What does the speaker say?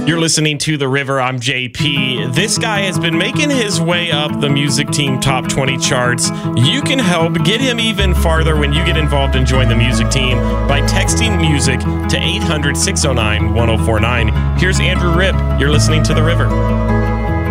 You're listening to The River. I'm JP. This guy has been making his way up the Music Team Top 20 charts. You can help get him even farther when you get involved and join the Music Team by texting music to 800-609-1049. Here's Andrew Ripp. You're listening to The River.